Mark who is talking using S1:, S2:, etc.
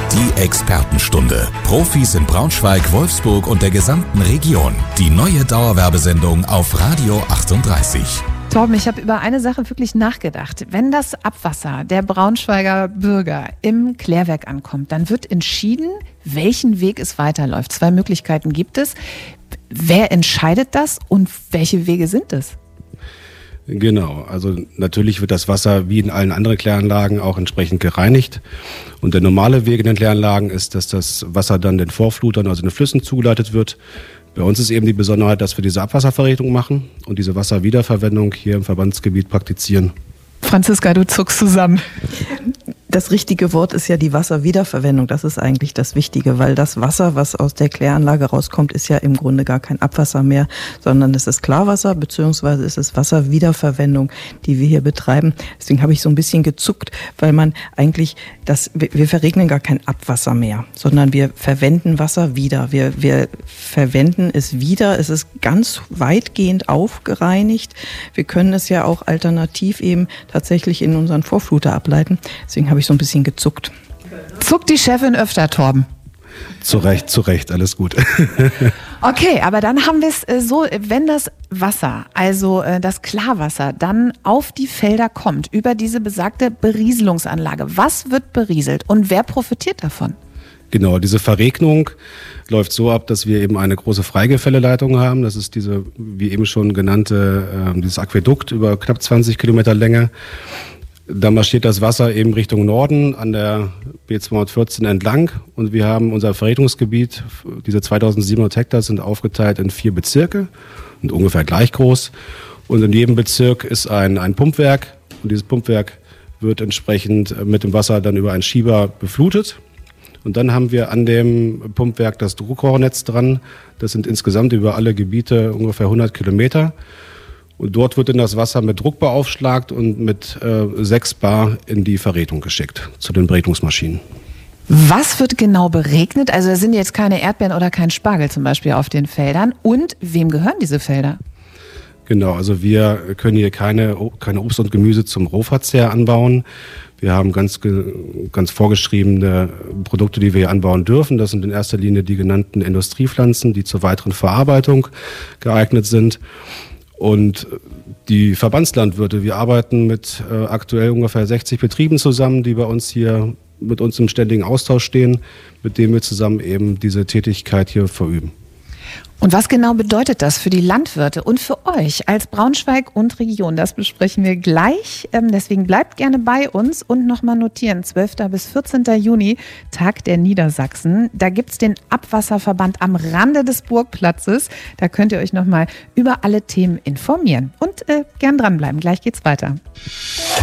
S1: Die Expertenstunde. Profis in Braunschweig, Wolfsburg und der gesamten Region. Die neue Dauerwerbesendung auf Radio 38.
S2: Torben, ich habe über eine Sache wirklich nachgedacht. Wenn das Abwasser der Braunschweiger Bürger im Klärwerk ankommt, dann wird entschieden, welchen Weg es weiterläuft. 2 Möglichkeiten gibt es. Wer entscheidet das und welche Wege sind es?
S3: Genau, also natürlich wird das Wasser wie in allen anderen Kläranlagen auch entsprechend gereinigt. Und der normale Weg in den Kläranlagen ist, dass das Wasser dann den Vorflutern, also den Flüssen, zugeleitet wird. Bei uns ist eben die Besonderheit, dass wir diese Abwasserverrätung machen und diese Wasserwiederverwendung hier im Verbandsgebiet praktizieren.
S2: Franziska, du zuckst zusammen.
S4: Das richtige Wort ist ja die Wasserwiederverwendung. Das ist eigentlich das Wichtige, weil das Wasser, was aus der Kläranlage rauskommt, ist ja im Grunde gar kein Abwasser mehr, sondern es ist Klarwasser, beziehungsweise es ist Wasserwiederverwendung, die wir hier betreiben. Deswegen habe ich so ein bisschen gezuckt, weil man eigentlich wir verregnen gar kein Abwasser mehr, sondern wir verwenden Wasser wieder. Wir verwenden es wieder. Es ist ganz weitgehend aufgereinigt. Wir können es ja auch alternativ eben tatsächlich in unseren Vorfluter ableiten. Deswegen habe ich so ein bisschen gezuckt.
S2: Zuckt die Chefin öfter, Torben?
S3: Zu Recht, alles gut.
S2: Okay, aber dann haben wir es so, wenn das Wasser, also das Klarwasser, dann auf die Felder kommt, über diese besagte Berieselungsanlage. Was wird berieselt und wer profitiert davon?
S3: Genau, diese Verregnung läuft so ab, dass wir eben eine große Freigefälleleitung haben. Das ist diese, wie eben schon genannte, dieses Aquädukt über knapp 20 Kilometer Länge. Da marschiert das Wasser eben Richtung Norden an der B214 entlang und wir haben unser Verregnungsgebiet, diese 2700 Hektar sind aufgeteilt in 4 Bezirke und ungefähr gleich groß. Und in jedem Bezirk ist ein Pumpwerk und dieses Pumpwerk wird entsprechend mit dem Wasser dann über einen Schieber beflutet. Und dann haben wir an dem Pumpwerk das Druckrohrnetz dran. Das sind insgesamt über alle Gebiete ungefähr 100 Kilometer. Und dort wird dann das Wasser mit Druck beaufschlagt und mit 6 Bar in die Verrätung geschickt, zu den Beregnungsmaschinen.
S2: Was wird genau beregnet? Also da sind jetzt keine Erdbeeren oder kein Spargel zum Beispiel auf den Feldern. Und wem gehören diese Felder?
S3: Genau, also wir können hier keine Obst und Gemüse zum Rohverzehr anbauen. Wir haben ganz vorgeschriebene Produkte, die wir hier anbauen dürfen. Das sind in erster Linie die genannten Industriepflanzen, die zur weiteren Verarbeitung geeignet sind. Und die Verbandslandwirte, wir arbeiten mit aktuell ungefähr 60 Betrieben zusammen, die bei uns hier mit uns im ständigen Austausch stehen, mit denen wir zusammen eben diese Tätigkeit hier verüben.
S2: Und was genau bedeutet das für die Landwirte und für euch als Braunschweig und Region? Das besprechen wir gleich. Deswegen bleibt gerne bei uns und nochmal notieren. 12. bis 14. Juni, Tag der Niedersachsen. Da gibt's den Abwasserverband am Rande des Burgplatzes. Da könnt ihr euch nochmal über alle Themen informieren. Und gern dranbleiben. Gleich geht's weiter.